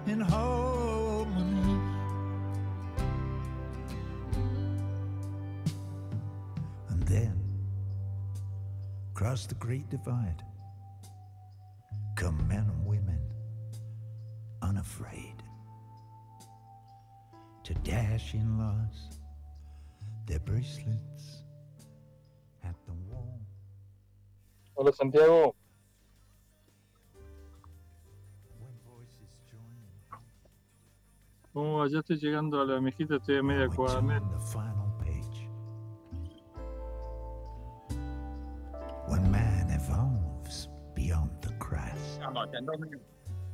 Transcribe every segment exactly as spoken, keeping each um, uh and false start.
in harmony. And then, across the great divide, come men and women, unafraid, to dash in loss their bracelets at the wall. Hola Santiago. Oh, ya estoy llegando a la mejita, estoy a media cuadra. When man evolves beyond the crest. Vamos, en dos minutos.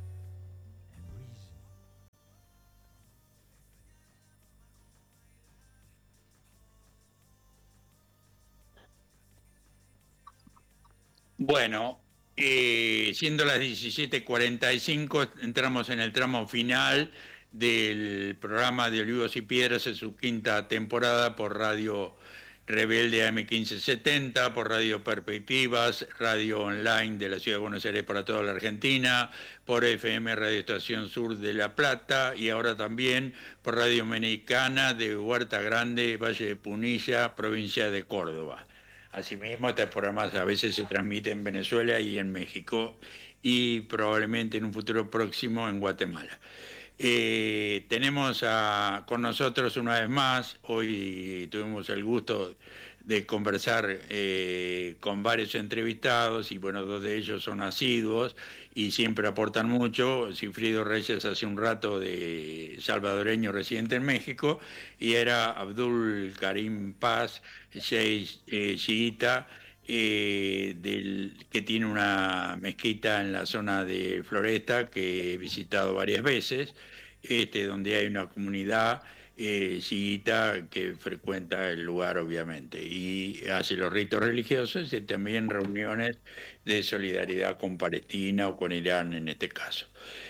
Bueno, eh, siendo las diecisiete cuarenta y cinco, entramos en el tramo final del programa de Olivos y Piedras en su quinta temporada por Radio Rebelde A M quince setenta, por Radio Perspectivas, Radio Online de la Ciudad de Buenos Aires para toda la Argentina, por F M Radio Estación Sur de La Plata y ahora también por Radio Mexicana de Huerta Grande, Valle de Punilla, provincia de Córdoba. Asimismo, estos programas a veces se transmiten en Venezuela y en México y probablemente en un futuro próximo en Guatemala. Eh, tenemos a, con nosotros una vez más, hoy tuvimos el gusto de conversar eh, con varios entrevistados y bueno, dos de ellos son asiduos y siempre aportan mucho. Sigfrido Reyes hace un rato de salvadoreño residente en México y era Abdul Karim Paz, sheikh eh, chiita, eh, del, que tiene una mezquita en la zona de Floresta que he visitado varias veces, este, donde hay una comunidad eh, chiita que frecuenta el lugar obviamente y hace los ritos religiosos y también reuniones de solidaridad con Palestina o con Irán en este caso.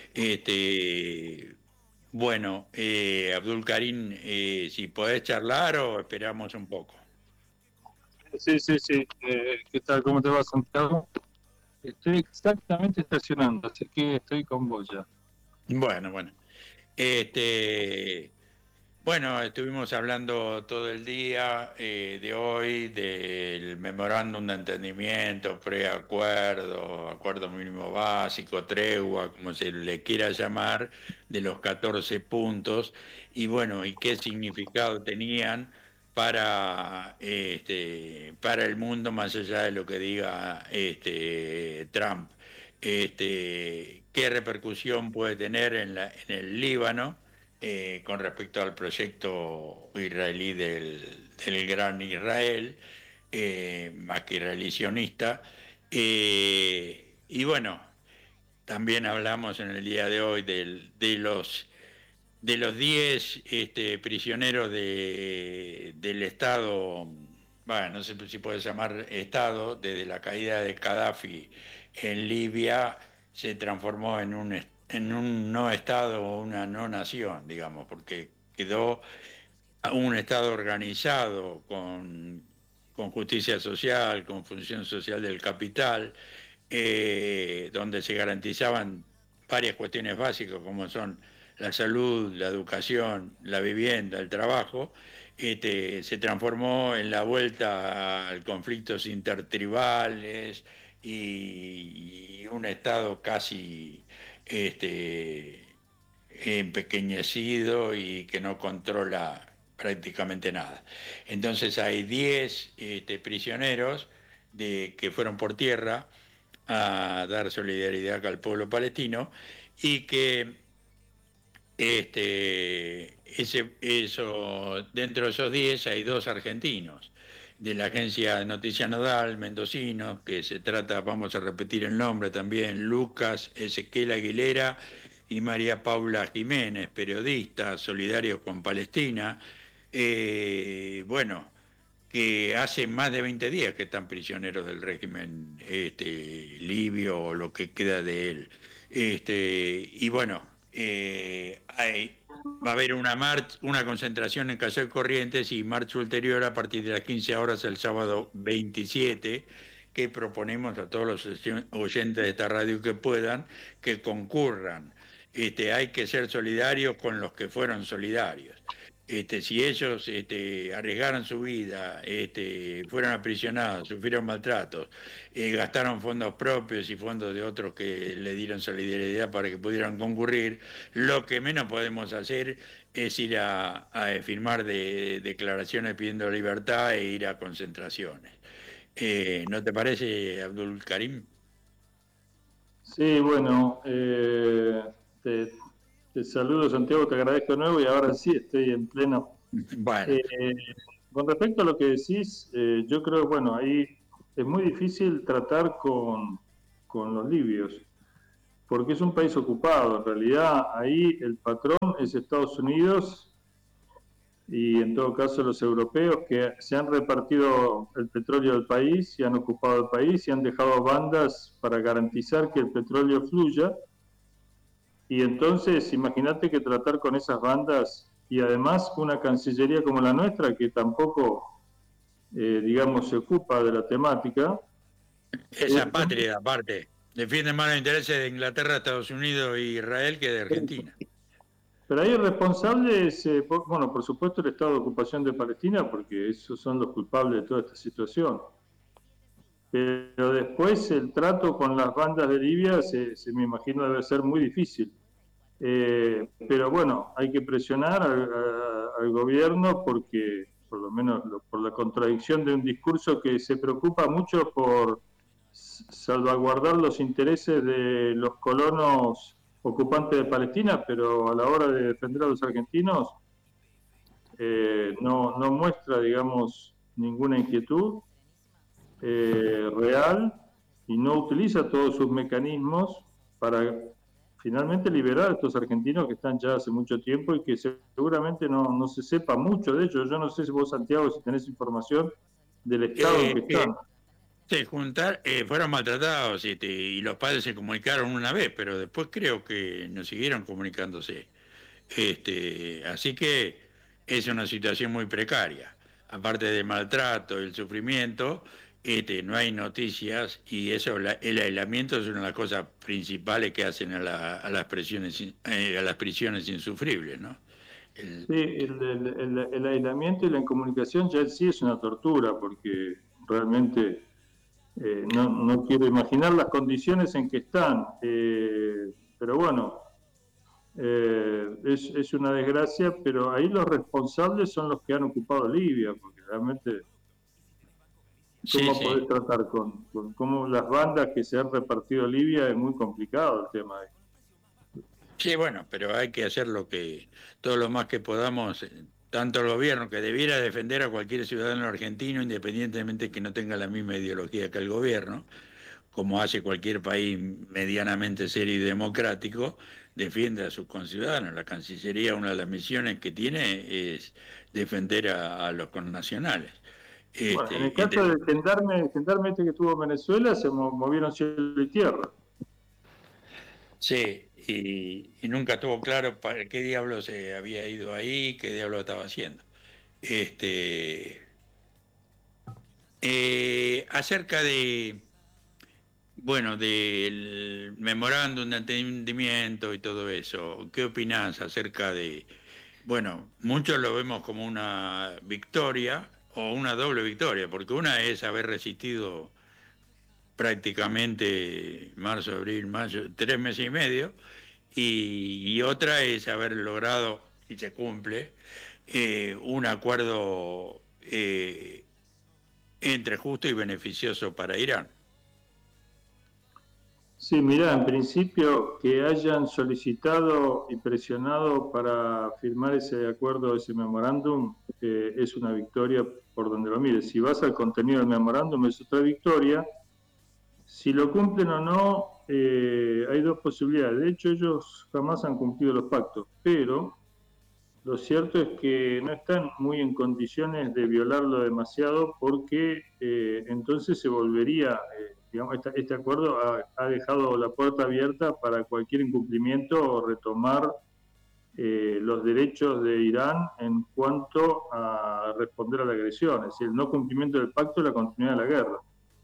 Este, bueno, eh, Abdul Karim, eh, si podés charlar o esperamos un poco. Sí, sí, sí. Eh, ¿Qué tal? ¿Cómo te va, Santiago? Estoy exactamente estacionando, así que estoy con vos ya. Bueno, bueno. Este, bueno, estuvimos hablando todo el día eh, de hoy del memorándum de entendimiento, preacuerdo, acuerdo mínimo básico, tregua, como se le quiera llamar, de los catorce puntos, y bueno, y qué significado tenían para, este, para el mundo más allá de lo que diga este, Trump. Este, qué repercusión puede tener en, la, en el Líbano eh, con respecto al proyecto israelí del, del Gran Israel, eh, más que israelí sionista. Eh, y bueno, también hablamos en el día de hoy del, de los de los diez este, prisioneros de, del Estado, bueno, no sé si puede llamar Estado, desde la caída de Gaddafi en Libia, se transformó en un, en un no Estado o una no nación, digamos, porque quedó un Estado organizado con, con justicia social, con función social del capital, eh, donde se garantizaban varias cuestiones básicas como son la salud, la educación, la vivienda, el trabajo, este, se transformó en la vuelta a conflictos intertribales y, y un Estado casi este, empequeñecido y que no controla prácticamente nada. Entonces hay diez este, prisioneros de, que fueron por tierra a dar solidaridad al pueblo palestino y que este, ese, eso, dentro de esos diez hay dos argentinos de la agencia de Noticias Nodal, mendocinos, que se trata, vamos a repetir el nombre también, Lucas Ezequiel Aguilera y María Paula Jiménez, periodistas solidarios con Palestina. Eh, bueno, que hace más de veinte días que están prisioneros del régimen este, libio o lo que queda de él. Este, y bueno, eh, hay, va a haber una marcha, una concentración en Calle Corrientes y marcha ulterior a partir de las quince horas el sábado veintisiete, que proponemos a todos los oyentes de esta radio que puedan, que concurran. este, hay que ser solidarios con los que fueron solidarios. Este, si ellos este, arriesgaron su vida, este, fueron aprisionados, sufrieron maltratos, eh, gastaron fondos propios y fondos de otros que le dieron solidaridad para que pudieran concurrir, lo que menos podemos hacer es ir a, a firmar de, declaraciones pidiendo libertad e ir a concentraciones. Eh, ¿no te parece, Abdul Karim? Sí, bueno, eh, te, te saludo, Santiago, te agradezco de nuevo y ahora sí estoy en pleno. Bueno. Eh, con respecto a lo que decís, eh, yo creo, bueno, ahí es muy difícil tratar con, con los libios, porque es un país ocupado. En realidad, ahí el patrón es Estados Unidos y en todo caso los europeos que se han repartido el petróleo del país y han ocupado el país y han dejado bandas para garantizar que el petróleo fluya. Y entonces, imagínate que tratar con esas bandas y además una cancillería como la nuestra que tampoco, eh, digamos, se ocupa de la temática. Esa eh, patria, aparte, defiende más los intereses de Inglaterra, Estados Unidos e Israel que de Argentina. Pero ahí el responsable es, eh, por, bueno, por supuesto el Estado de ocupación de Palestina, porque esos son los culpables de toda esta situación. Pero después el trato con las bandas de Libia se, se me imagino debe ser muy difícil. Eh, pero bueno, hay que presionar al, a, al gobierno porque, por lo menos lo, por la contradicción de un discurso que se preocupa mucho por salvaguardar los intereses de los colonos ocupantes de Palestina, pero a la hora de defender a los argentinos eh, no, no muestra, digamos, ninguna inquietud eh, real y no utiliza todos sus mecanismos para finalmente liberar a estos argentinos que están ya hace mucho tiempo y que seguramente no, no se sepa mucho de ellos. Yo no sé si vos, Santiago, si tenés información del estado eh, en que están. Eh. Se juntar, eh, fueron maltratados este, y los padres se comunicaron una vez, pero después creo que no siguieron comunicándose. Este, así que es una situación muy precaria. Aparte del maltrato, el sufrimiento, este, no hay noticias y eso, la, el aislamiento es una de las cosas principales que hacen a, la, a, las, prisiones, eh, a las prisiones insufribles, ¿no? El... Sí, el, el, el, el aislamiento y la incomunicación ya sí es una tortura porque realmente... Eh, no, no quiero imaginar las condiciones en que están, eh, pero bueno, eh, es, es una desgracia, pero ahí los responsables son los que han ocupado Libia, porque realmente, ¿cómo sí, podés sí. tratar con, con cómo las bandas que se han repartido Libia? Es muy complicado el tema ahí. Sí, bueno, pero hay que hacer lo que, todo lo más que podamos. Tanto el gobierno, que debiera defender a cualquier ciudadano argentino, independientemente de que no tenga la misma ideología que el gobierno, como hace cualquier país medianamente serio y democrático, defiende a sus conciudadanos. La Cancillería, una de las misiones que tiene es defender a, a los connacionales. Bueno, este, en el caso entre... del gendarme, el gendarme este que estuvo en Venezuela, se movieron cielo y tierra. Sí. Y, y nunca estuvo claro para qué diablo se había ido ahí, qué diablo estaba haciendo. Este, eh, acerca de, bueno, del memorándum de entendimiento y todo eso, ¿qué opinás acerca de, bueno, muchos lo vemos como una victoria o una doble victoria, porque una es haber resistido prácticamente marzo, abril, mayo, tres meses y medio, y, y otra es haber logrado, y se cumple, eh, un acuerdo eh, entre justo y beneficioso para Irán. Sí, mirá, en principio que hayan solicitado y presionado para firmar ese acuerdo, ese memorándum, eh, es una victoria por donde lo mires. Si vas al contenido del memorándum es otra victoria. Si lo cumplen o no, eh, hay dos posibilidades. De hecho, ellos jamás han cumplido los pactos, pero lo cierto es que no están muy en condiciones de violarlo demasiado porque eh, entonces se volvería, eh, digamos, este, este acuerdo ha, ha dejado la puerta abierta para cualquier incumplimiento o retomar eh, los derechos de Irán en cuanto a responder a la agresión, es decir, el no cumplimiento del pacto y la continuidad de la guerra.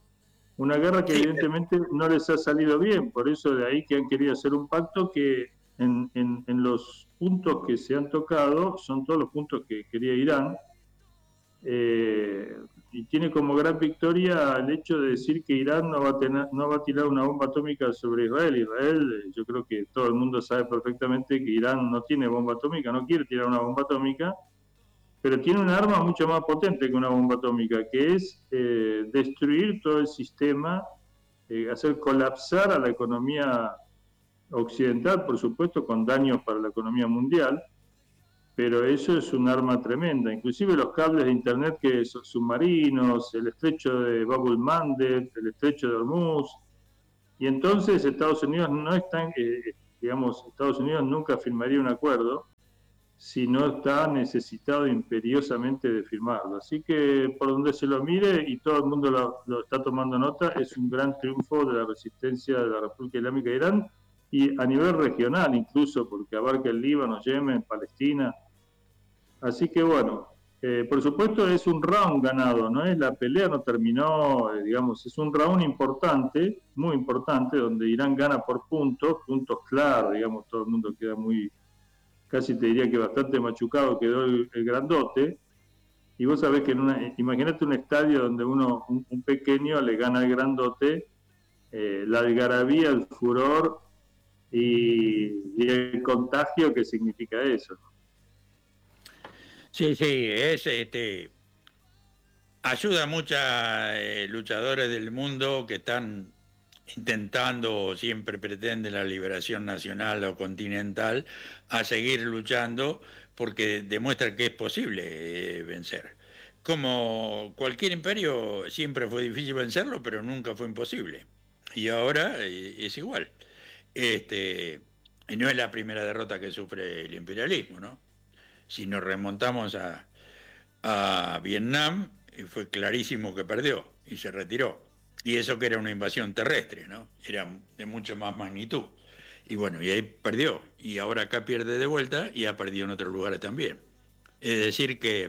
Una guerra que evidentemente no les ha salido bien, por eso de ahí que han querido hacer un pacto que en, en, en los puntos que se han tocado, son todos los puntos que quería Irán, eh, y tiene como gran victoria el hecho de decir que Irán no va a tener, no va a tirar una bomba atómica sobre Israel. Israel, yo creo que todo el mundo sabe perfectamente que Irán no tiene bomba atómica, no quiere tirar una bomba atómica, pero tiene un arma mucho más potente que una bomba atómica, que es eh, destruir todo el sistema, eh, hacer colapsar a la economía occidental, por supuesto, con daños para la economía mundial, pero eso es un arma tremenda. Inclusive los cables de internet que son submarinos, el estrecho de Bab el-Mandeb, el estrecho de Hormuz, y entonces Estados Unidos no está, eh, digamos, Estados Unidos nunca firmaría un acuerdo si no está necesitado imperiosamente de firmarlo. Así que por donde se lo mire, y todo el mundo lo, lo está tomando nota, es un gran triunfo de la resistencia de la República Islámica de Irán, y a nivel regional incluso, porque abarca el Líbano, Yemen, Palestina. Así que bueno, eh, por supuesto es un round ganado, no es la pelea, no terminó, eh, digamos, es un round importante, muy importante, donde Irán gana por puntos, puntos claros, digamos, todo el mundo queda muy, casi te diría que bastante machucado quedó el, el grandote. Y vos sabés que en una, imagínate un estadio donde uno, un, un pequeño le gana al grandote, eh, la algarabía, el furor y, y el contagio que significa eso. Sí, sí, es este ayuda a muchos eh, luchadores del mundo que están intentando o siempre pretenden la liberación nacional o continental a seguir luchando, porque demuestra que es posible eh, vencer. Como cualquier imperio, siempre fue difícil vencerlo, pero nunca fue imposible. Y ahora eh, es igual. Este, y no es la primera derrota que sufre el imperialismo, ¿no? Si nos remontamos a, a Vietnam, fue clarísimo que perdió y se retiró. Y eso que era una invasión terrestre, ¿no? Era de mucho más magnitud. Y bueno, y ahí perdió. Y ahora acá pierde de vuelta y ha perdido en otros lugares también. Es decir que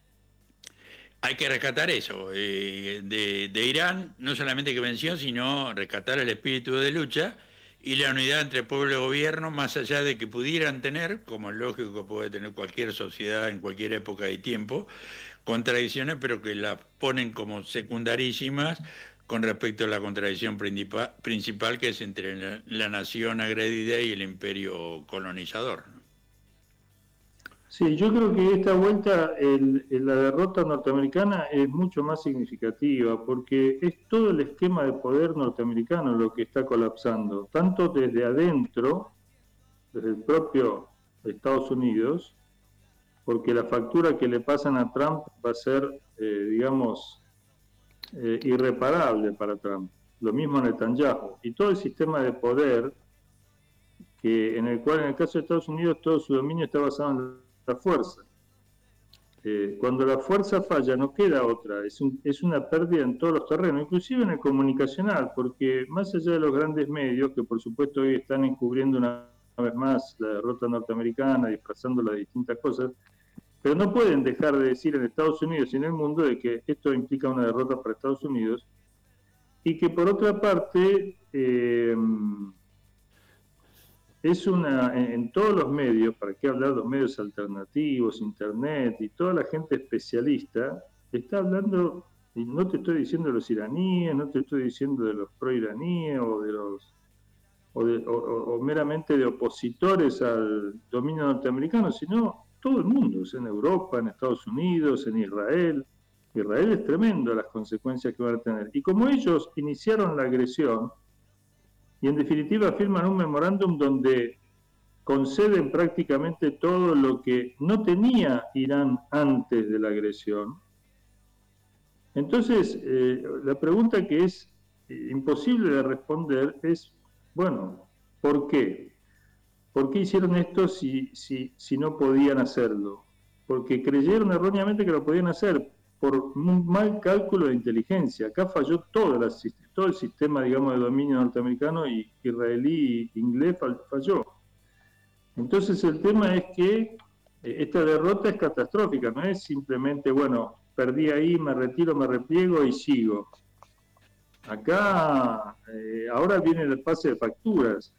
hay que rescatar eso. Eh, de, de Irán, no solamente que venció, sino rescatar el espíritu de lucha y la unidad entre pueblo y gobierno, más allá de que pudieran tener, como es lógico que puede tener cualquier sociedad en cualquier época y tiempo, contradicciones, pero que las ponen como secundarísimas con respecto a la contradicción principal, principal que es entre la, la nación agredida y el imperio colonizador. Sí, yo creo que esta vuelta, el, el, la derrota norteamericana es mucho más significativa, porque es todo el esquema de poder norteamericano lo que está colapsando, tanto desde adentro, desde el propio Estados Unidos, porque la factura que le pasan a Trump va a ser, eh, digamos, eh, irreparable para Trump. Lo mismo Netanyahu. Y todo el sistema de poder, que en el cual en el caso de Estados Unidos todo su dominio está basado en la fuerza. Eh, cuando la fuerza falla no queda otra, es, un, es una pérdida en todos los terrenos, inclusive en el comunicacional, porque más allá de los grandes medios, que por supuesto hoy están encubriendo una, una vez más la derrota norteamericana, disfrazándola de distintas cosas, pero no pueden dejar de decir en Estados Unidos y en el mundo de que esto implica una derrota para Estados Unidos, y que por otra parte eh, es una, en todos los medios, para qué hablar de los medios alternativos, internet y toda la gente especialista, está hablando, y no te estoy diciendo de los iraníes, no te estoy diciendo de los pro-iraníes o de los o, de, o, o meramente de opositores al dominio norteamericano, sino todo el mundo, o sea, en Europa, en Estados Unidos, en Israel. Israel es tremendo las consecuencias que van a tener. Y como ellos iniciaron la agresión, y en definitiva firman un memorándum donde conceden prácticamente todo lo que no tenía Irán antes de la agresión. Entonces, eh, la pregunta que es imposible de responder es, bueno, ¿por qué? ¿Por qué hicieron esto si, si, si no podían hacerlo? Porque creyeron erróneamente que lo podían hacer por un mal cálculo de inteligencia. Acá falló todo, la, todo el sistema, digamos, de dominio norteamericano y israelí y inglés falló. Entonces el tema es que esta derrota es catastrófica, no es simplemente, bueno, perdí ahí, me retiro, me repliego y sigo. Acá, eh, ahora viene el pase de facturas.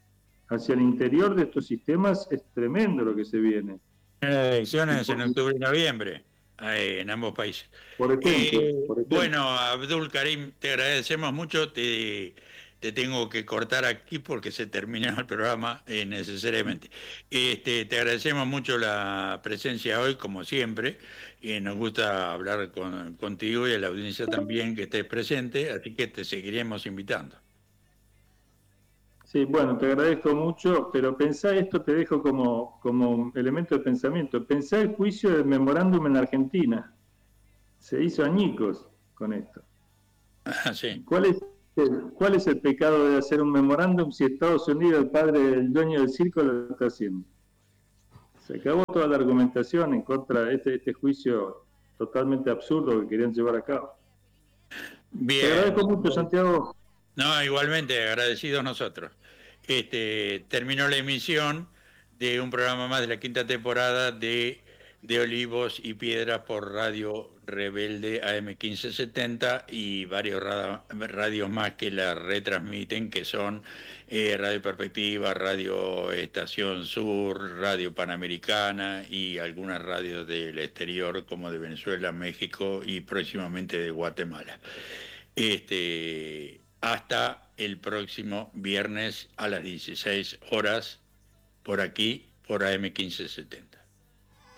hacia el interior de estos sistemas es tremendo lo que se viene. Elecciones en octubre y noviembre, eh, en ambos países. Por ejemplo, Eh, por ejemplo. Bueno, Abdul Karim, te agradecemos mucho. Te, te tengo que cortar aquí porque se termina el programa eh, necesariamente. Este, te agradecemos mucho la presencia hoy, como siempre. Y nos gusta hablar con, contigo y a la audiencia también que estés presente, así que te seguiremos invitando. Sí, bueno, te agradezco mucho, pero pensá esto, te dejo como, como elemento de pensamiento. Pensá el juicio del memorándum en Argentina. Se hizo añicos con esto. Ah, sí. ¿Cuál es, el, ¿Cuál es el pecado de hacer un memorándum si Estados Unidos, el padre del dueño del circo, lo está haciendo? Se acabó toda la argumentación en contra de este, este juicio totalmente absurdo que querían llevar a cabo. Bien. Te agradezco mucho, Santiago. No, igualmente, agradecidos nosotros. Este, terminó la emisión de un programa más de la quinta temporada de, de Olivos y Piedras por Radio Rebelde A M quince setenta y varios radios más que la retransmiten, que son eh, Radio Perspectiva, Radio Estación Sur, Radio Panamericana y algunas radios del exterior como de Venezuela, México y próximamente de Guatemala. Este, hasta el próximo viernes a las dieciséis horas por aquí, por A M quince setenta.